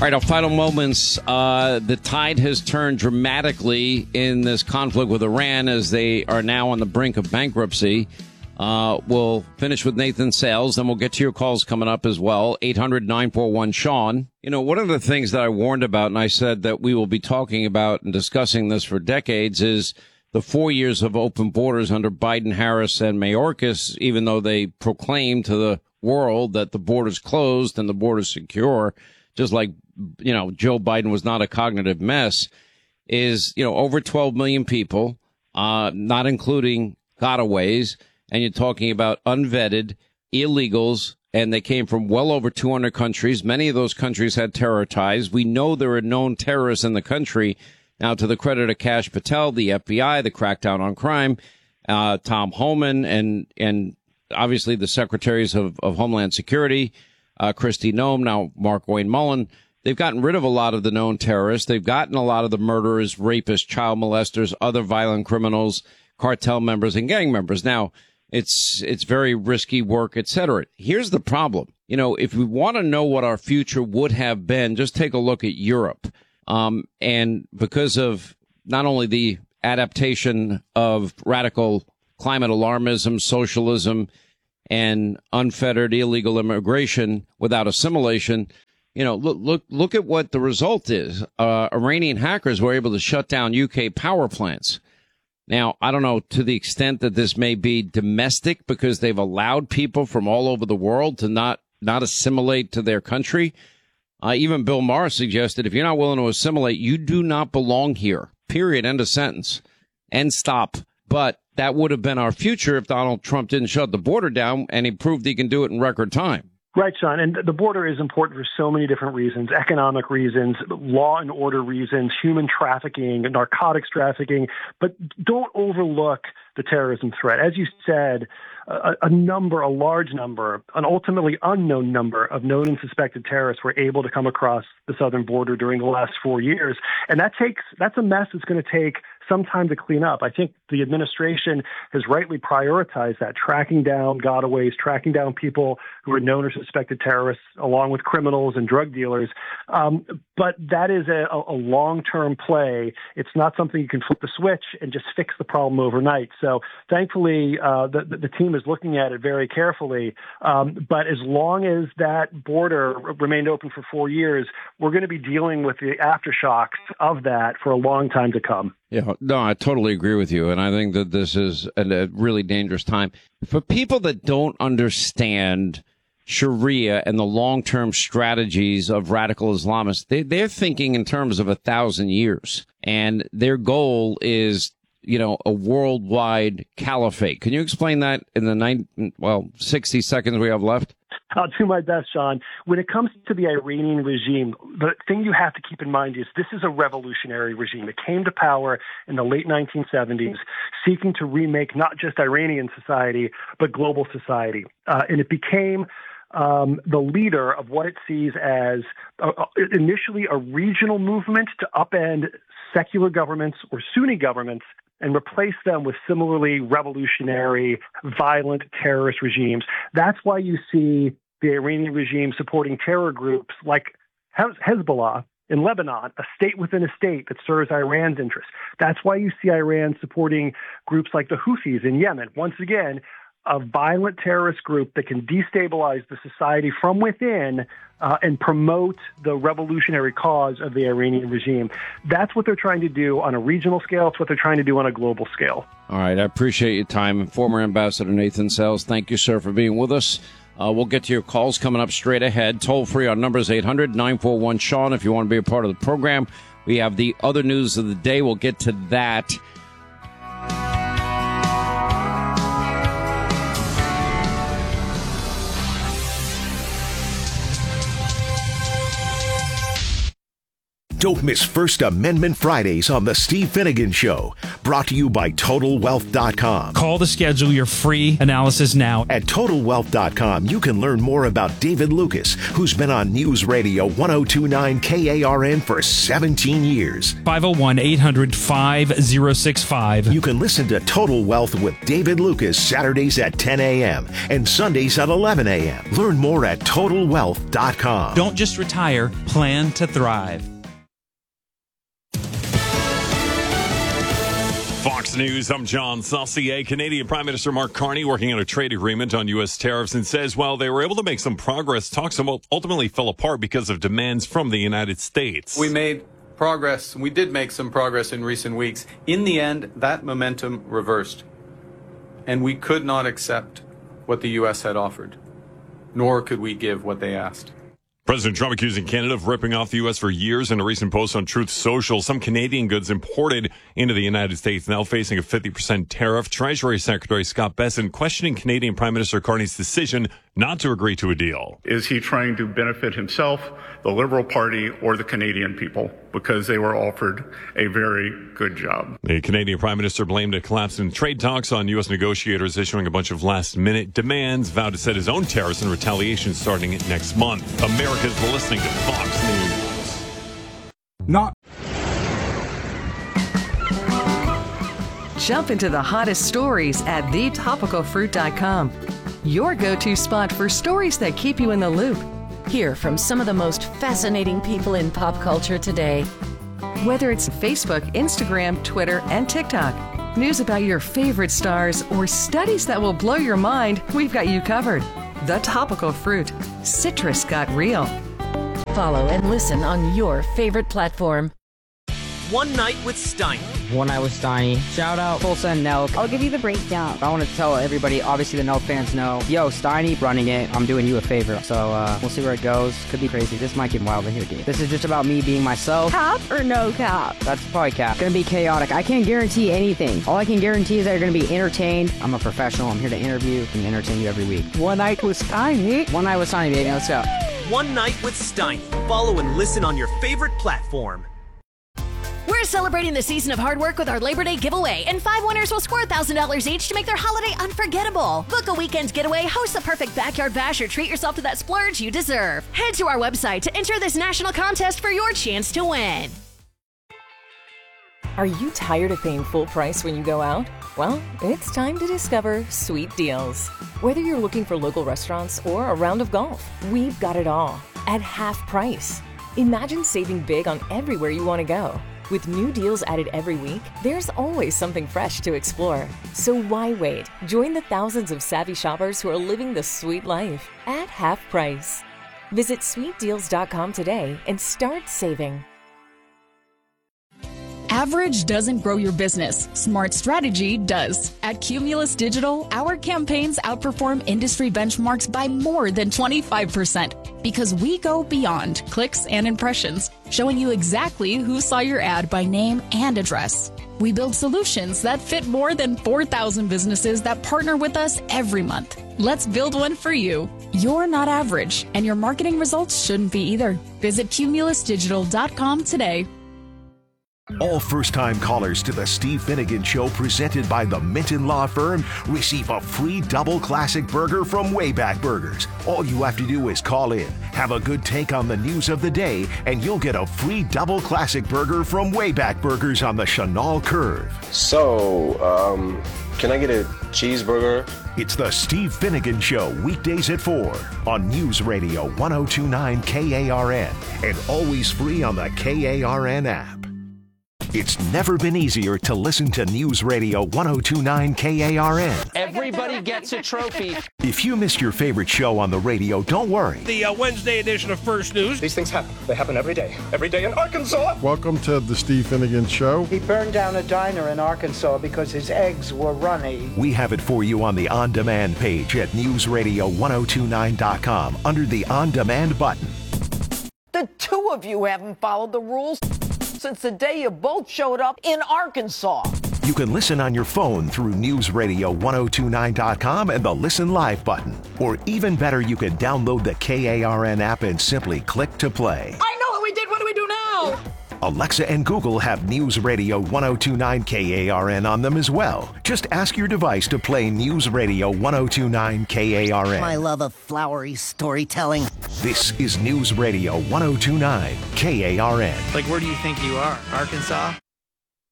All right, our final moments. The tide has turned dramatically in this conflict with Iran as they are now on the brink of bankruptcy. We'll finish with Nathan Sales, then we'll get to your calls coming up as well. 800-941-SEAN. You know, one of the things that I warned about, and I said that we will be talking about and discussing this for decades, is the 4 years of open borders under Biden, Harris, and Mayorkas, even though they proclaimed to the world that the border's closed and the border's secure, just like, you know, Joe Biden was not a cognitive mess, is, you know, over 12 million people, not including gotaways. And you're talking about unvetted illegals, and they came from well over 200 countries. Many of those countries had terror ties. We know there are known terrorists in the country. Now, to the credit of Kash Patel, the FBI, the crackdown on crime, Tom Homan, and obviously the secretaries of Homeland Security, Kristi Noem, now Markwayne Mullin, they've gotten rid of a lot of the known terrorists. They've gotten a lot of the murderers, rapists, child molesters, other violent criminals, cartel members, and gang members. Now, it's very risky work, et cetera. Here's the problem. You know, if we want to know what our future would have been, just take a look at Europe. And because of not only the adaptation of radical climate alarmism, socialism, and unfettered illegal immigration without assimilation, you know, look at what the result is. Iranian hackers were able to shut down UK power plants. Now, I don't know to the extent that this may be domestic because they've allowed people from all over the world to not assimilate to their country. Even Bill Maher suggested if you're not willing to assimilate, you do not belong here. Period. End of sentence. End stop. But that would have been our future if Donald Trump didn't shut the border down and he proved he can do it in record time. Right, Sean. And the border is important for so many different reasons, economic reasons, law and order reasons, human trafficking, narcotics trafficking. But don't overlook the terrorism threat. As you said, a large number, an ultimately unknown number of known and suspected terrorists were able to come across the southern border during the last 4 years. And that's a mess that's going to take some time to clean up. I think the administration has rightly prioritized that, tracking down gotaways, tracking down people who are known or suspected terrorists, along with criminals and drug dealers. But that is a long-term play. It's not something you can flip the switch and just fix the problem overnight. So thankfully, the team is looking at it very carefully. But as long as that border remained open for 4 years, we're going to be dealing with the aftershocks of that for a long time to come. Yeah, no, I totally agree with you. And I think that this is a really dangerous time. For people that don't understand Sharia and the long-term strategies of radical Islamists, they're thinking in terms of 1,000 years. And their goal is, you know, a worldwide caliphate. Can you explain that in the 60 seconds we have left? I'll do my best, Sean. When it comes to the Iranian regime, the thing you have to keep in mind is this is a revolutionary regime. It came to power in the late 1970s, seeking to remake not just Iranian society, but global society. And it became the leader of what it sees as initially a regional movement to upend secular governments or Sunni governments and replace them with similarly revolutionary, violent terrorist regimes. That's why you see the Iranian regime supporting terror groups like Hezbollah in Lebanon, a state within a state that serves Iran's interests. That's why you see Iran supporting groups like the Houthis in Yemen. Once again, a violent terrorist group that can destabilize the society from within and promote the revolutionary cause of the Iranian regime. That's what they're trying to do on a regional scale. It's what they're trying to do on a global scale. All right. I appreciate your time. Former Ambassador Nathan Sales, thank you, sir, for being with us. We'll get to your calls coming up straight ahead. Toll free on numbers 800-941-SEAN if you want to be a part of the program. We have the other news of the day. We'll get to that. Don't miss First Amendment Fridays on The Steve Finnegan Show. Brought to you by TotalWealth.com. Call to schedule your free analysis now. At TotalWealth.com, you can learn more about David Lucas, who's been on News Radio 1029 KARN for 17 years. 501-800-5065. You can listen to Total Wealth with David Lucas Saturdays at 10 a.m. and Sundays at 11 a.m. Learn more at TotalWealth.com. Don't just retire, plan to thrive. Fox News, I'm John Saucier. Canadian Prime Minister Mark Carney working on a trade agreement on U.S. tariffs and says while they were able to make some progress, talks ultimately fell apart because of demands from the United States. We made progress. We did make some progress in recent weeks. In the end, that momentum reversed. And we could not accept what the U.S. had offered, nor could we give what they asked. President Trump accusing Canada of ripping off the U.S. for years in a recent post on Truth Social. Some Canadian goods imported into the United States now facing a 50% tariff. Treasury Secretary Scott Bessent questioning Canadian Prime Minister Carney's decision not to agree to a deal. Is he trying to benefit himself, the Liberal Party, or the Canadian people? Because they were offered a very good job. The Canadian Prime Minister blamed a collapse in trade talks on U.S. negotiators issuing a bunch of last-minute demands, vowed to set his own tariffs in retaliation starting next month. America's listening to Fox News. Jump into the hottest stories at thetopicalfruit.com. Your go-to spot for stories that keep you in the loop. Hear from some of the most fascinating people in pop culture today. Whether it's Facebook, Instagram, Twitter, and TikTok, news about your favorite stars, or studies that will blow your mind, we've got you covered. The Topical Fruit. Citrus got real. Follow and listen on your favorite platform. One Night with Steiny. One Night with Steiny. Shout out Full Send Nelk. I'll give you the breakdown. I want to tell everybody, obviously the Nelk fans know, yo, Steiny running it. I'm doing you a favor. So we'll see where it goes. Could be crazy. This might get wild in here, dude. This is just about me being myself. Cap or no cap? That's probably cap. Gonna be chaotic. I can't guarantee anything. All I can guarantee is that you're gonna be entertained. I'm a professional. I'm here to interview and entertain you every week. One Night with Steiny. One Night with Steiny, baby. Let's go. One Night with Steiny. Follow and listen on your favorite platform. We're celebrating the season of hard work with our Labor Day giveaway, and 5 winners will score $1,000 each to make their holiday unforgettable. Book a weekend getaway, host the perfect backyard bash, or treat yourself to that splurge you deserve. Head to our website to enter this national contest for your chance to win. Are you tired of paying full price when you go out? Well, it's time to discover Sweet Deals. Whether you're looking for local restaurants or a round of golf, we've got it all at half price. Imagine saving big on everywhere you want to go. With new deals added every week, there's always something fresh to explore. So why wait? Join the thousands of savvy shoppers who are living the sweet life at half price. Visit sweetdeals.com today and start saving. Average doesn't grow your business. Smart strategy does. At Cumulus Digital, our campaigns outperform industry benchmarks by more than 25% because we go beyond clicks and impressions, showing you exactly who saw your ad by name and address. We build solutions that fit more than 4,000 businesses that partner with us every month. Let's build one for you. You're not average, and your marketing results shouldn't be either. Visit cumulusdigital.com today. All first-time callers to the Steve Finnegan Show presented by the Minton Law Firm receive a free double classic burger from Wayback Burgers. All you have to do is call in, have a good take on the news of the day, and you'll get a free double classic burger from Wayback Burgers on the Chenal Curve. So, can I get a cheeseburger? It's the Steve Finnegan Show, weekdays at 4 on News Radio 1029 KARN and always free on the KARN app. It's never been easier to listen to News Radio 1029 KARN. Everybody gets a trophy. If you missed your favorite show on the radio, don't worry. The Wednesday edition of First News. These things happen. They happen every day. Every day in Arkansas. Welcome to the Steve Finnegan Show. He burned down a diner in Arkansas because his eggs were runny. We have it for you on the On Demand page at newsradio1029.com under the On Demand button. The two of you haven't followed the rules since the day you both showed up in Arkansas. You can listen on your phone through newsradio1029.com and the Listen Live button. Or even better, you can download the KARN app and simply click to play. I know what we did. What do we do now? Alexa and Google have News Radio 1029 KARN on them as well. Just ask your device to play News Radio 1029 KARN. My love of flowery storytelling. This is News Radio 1029 KARN. Like, where do you think you are? Arkansas?